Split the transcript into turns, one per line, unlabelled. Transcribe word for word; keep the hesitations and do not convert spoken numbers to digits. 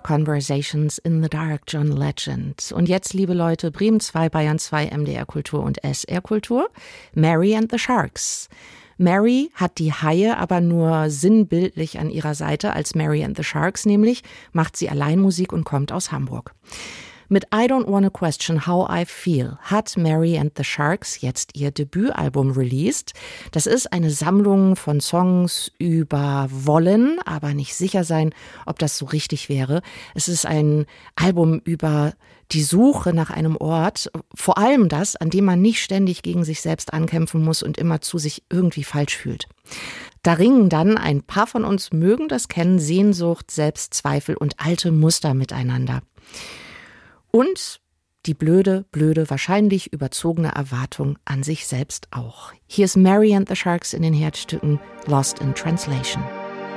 Conversations in the Dark, John Legend. Und jetzt, liebe Leute, Bremen zwei, Bayern zwei, M D R Kultur und S R Kultur, Mary and the Sharks. Mary hat die Haie aber nur sinnbildlich an ihrer Seite als Mary and the Sharks, nämlich macht sie allein Musik und kommt aus Hamburg. Mit I Don't Wanna Question How I Feel hat Mary and the Sharks jetzt ihr Debütalbum released. Das ist eine Sammlung von Songs über Wollen, aber nicht sicher sein, ob das so richtig wäre. Es ist ein Album über die Suche nach einem Ort, vor allem das, an dem man nicht ständig gegen sich selbst ankämpfen muss und immer zu sich irgendwie falsch fühlt. Da ringen dann, ein paar von uns mögen das kennen, Sehnsucht, Selbstzweifel und alte Muster miteinander. Und die blöde, blöde, wahrscheinlich überzogene Erwartung an sich selbst auch. Hier ist Mary and the Sharks in den Herzstücken Lost in Translation.